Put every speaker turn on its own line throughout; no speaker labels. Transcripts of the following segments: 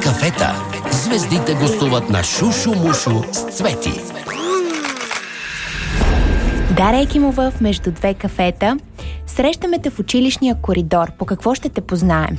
кафета. Звездите гостуват на Шушу-мушу с Цвети.
Дара Екимова в Между две кафета. Срещаме те в училищния коридор. По какво ще те познаем?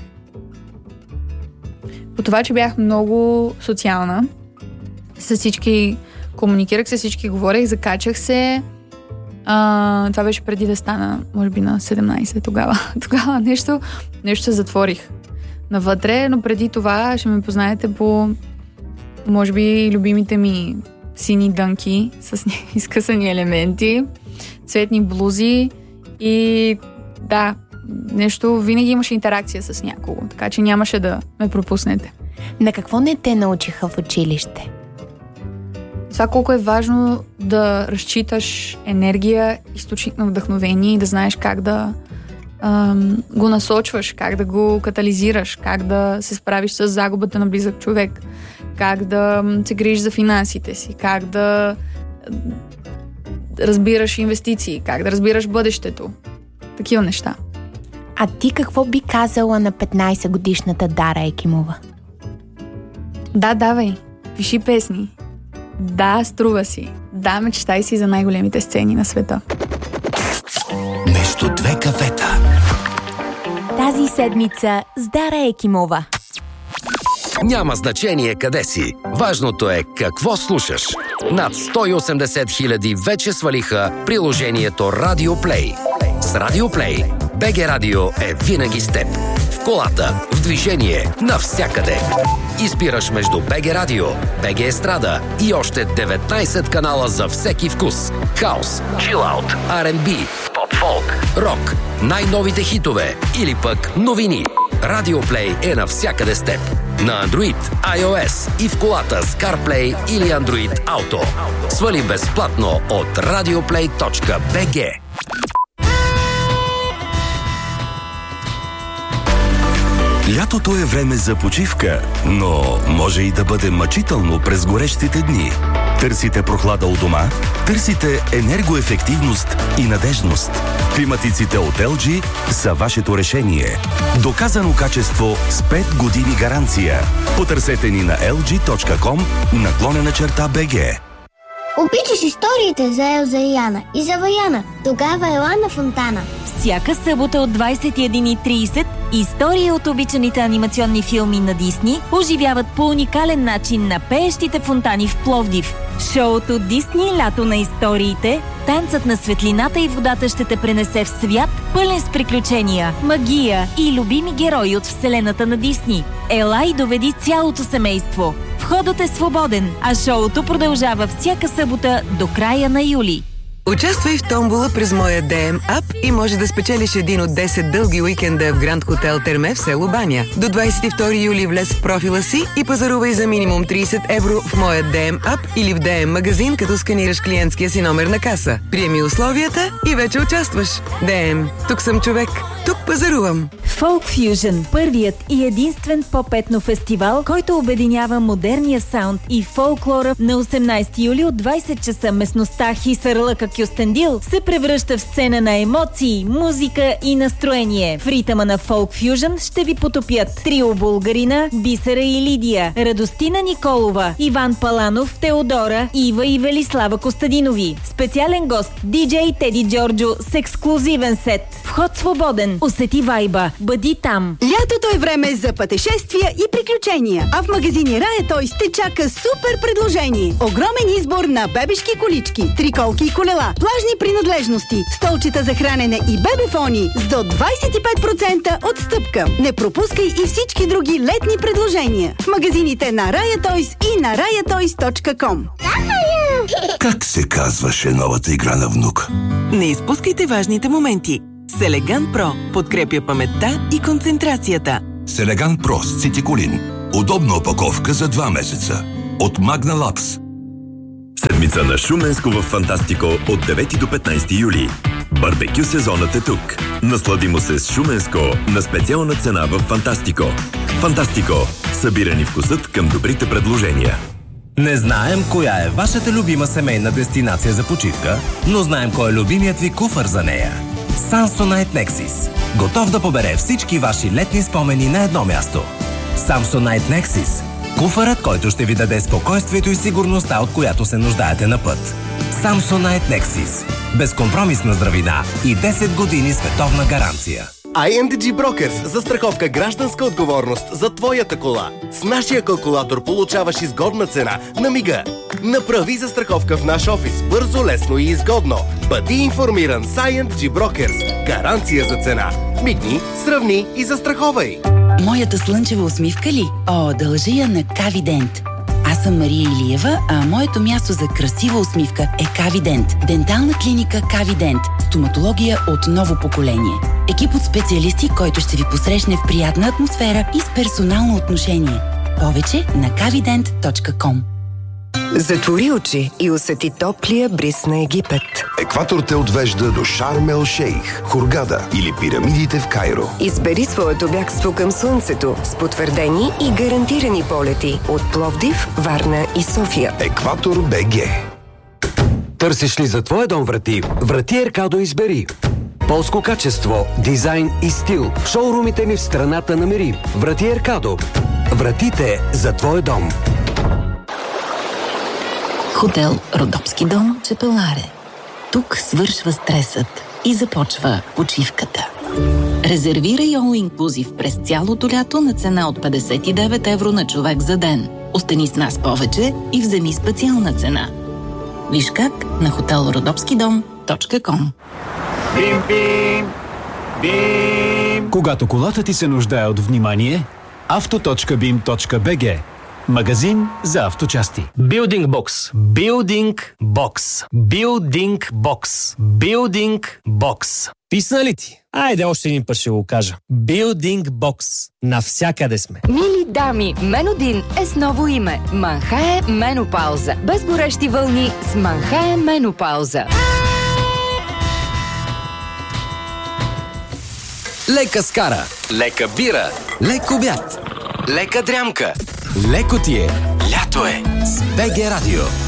По това, че бях много социална. С всички комуникирах, с всички говорех, закачах се. Това беше преди да стана, може би на 17 тогава. Тогава нещо се затворих навътре, но преди това ще ме познаете по, може би, любимите ми сини дънки с изкъсани елементи, цветни блузи и да, нещо, винаги имаше интеракция с някого, така че нямаше да ме пропуснете.
На какво не те научиха в училище?
Това колко е важно да разчиташ енергия, източник на вдъхновение и да знаеш как да го насочваш, как да го катализираш, как да се справиш с загубата на близък човек, как да се грижиш за финансите си, как да разбираш инвестиции, как да разбираш бъдещето. Такива неща.
А ти какво би казала на 15-годишната Дара Екимова?
Да, давай, пиши песни. Да, струва си. Да, мечтай си за най-големите сцени на света.
Между две кафета.
Тази седмица с Дара Екимова.
Няма значение къде си. Важното е какво слушаш. Над 180 хиляди вече свалиха приложението Radio Play. С Radio Play BG Радио е винаги с теб. В колата, в движение, навсякъде. Избираш между BG Радио, BG Естрада и още 19 канала за всеки вкус. Хаус, чилаут, R&B, поп-фолк, рок, най-новите хитове или пък новини. Radio Play е навсякъде с теб. На Android, iOS и в колата с CarPlay или Android Auto. Свали безплатно от radioplay.bg.
Лятото е време за почивка, но може и да бъде мъчително през горещите дни. Търсите прохлада у дома? Търсите енергоефективност и надежност. Климатиците от LG са вашето решение. Доказано качество с 5 години гаранция. Потърсете ни на lg.com/BG.
Обичаш историите за Елза и Яна и за Ваяна. Тогава ела на Фонтана.
Всяка събота от 21:30 истории от обичаните анимационни филми на Дисни оживяват по уникален начин на пеещите фонтани в Пловдив. В шоуто Дисни Лято на историите, танцът на светлината и водата ще те пренесе в свят, пълен с приключения, магия и любими герои от вселената на Дисни. Ела и доведи цялото семейство. Входът е свободен, а шоуто продължава всяка събота до края на юли.
Участвай в томбола през моя DM ап и може да спечелиш един от 10 дълги уикенда в Гранд Хотел Терме в село Баня. До 22 юли влез в профила си и пазарувай за минимум 30 евро в моя DM ап или в DM магазин, като сканираш клиентския си номер на каса. Приеми условията и вече участваш. DM. Тук съм човек. Тук пазарувам.
Folk Fusion – първият и единствен поп-етно фестивал, който обединява модерния саунд и фолклора. На 18 юли от 20 часа местността Хисарлъка Кюстендил се превръща в сцена на емоции, музика и настроение. В ритъма на Folk Fusion ще ви потопят трио Булгарина, Бисера и Лидия, Радостина Николова, Иван Паланов, Теодора, Ива и Велислава Костадинови. Специален гост диджей Теди Джорджо с ексклузивен сет. Вход свободен. Усети вайба. Бъди там.
Лятото е време за пътешествия и приключения. А в магазини Рая Тойс те чака супер предложение. Огромен избор на бебешки колички, триколки и колела, плажни принадлежности, столчета за хранене и бебефони с до 25% отстъпка. Не пропускай и всички други летни предложения в магазините на Рая Тойс и на rayatoys.com.
Как се казваше новата игра на внук?
Не изпускайте важните моменти. Селеган Про подкрепя паметта и концентрацията.
Селеган Про с цитиколин. Удобна опаковка за 2 месеца. От Магна Лакс.
Седмица на Шуменско в Фантастико от 9 до 15 юли. Барбекю сезонът е тук. Насладимо се с Шуменско на специална цена в Фантастико. Фантастико. Събирани вкусът към добрите предложения.
Не знаем коя е вашата любима семейна дестинация за почивка, но знаем кой е любимият ви куфар за нея. Samsonite Nexus. Готов да побере всички ваши летни спомени на едно място. Samsonite Nexus. Куфарът, който ще ви даде спокойствието и сигурността, от която се нуждаете на път. Samsonite Nexus. Безкомпромисна здравина и 10 години световна гаранция.
INDG Brokers – застраховка гражданска отговорност за твоята кола. С нашия калкулатор получаваш изгодна цена на мига. Направи застраховка в наш офис бързо, лесно и изгодно. Бъди информиран с INDG Brokers. Гаранция за цена. Мигни, сравни и застраховай.
Моята слънчева усмивка ли? О, дължа я на Кавидент. Аз съм Мария Илиева, а моето място за красива усмивка е Кавидент. Дентална клиника Кавидент. Стоматология от ново поколение. Екип от специалисти, който ще ви посрещне в приятна атмосфера и с персонално отношение. Повече на kavident.com.
Затвори очи и усети топлия бриз на Египет.
Екватор те отвежда до Шарм ел Шейх, Хургада или пирамидите в Кайро.
Избери своето бягство към слънцето с потвърдени и гарантирани полети от Пловдив, Варна и София.
Екватор БГ.
Търсиш ли за твоя дом врати? Врати Еркадо избери. Полско качество, дизайн и стил. Шоурумите ни в страната намери. Врати Еркадо. Вратите за твоя дом.
Хотел Родопски дом, Чепеларе. Тук свършва стресът и започва почивката. Резервирай All Inclusive през цялото лято на цена от 59 евро на човек за ден. Остани с нас повече и вземи специална цена. Виж как на hotelrodopskidom.com.
Бим, бим, бим. Когато колата ти се нуждае от внимание, auto.bim.bg. Магазин за авточасти.
Building Box. Building Box. Building Box. Building Box. Писна ли ти? Айде още един път ще го кажа. Building Box. Навсякъде сме.
Мили дами, Менодин е с ново име. Манхае Менопауза. Без горещи вълни с Манхае Менопауза.
Лека скара, лека бира, лек обяд, лека дрямка. Леко ти е, лято е с БГ Радио.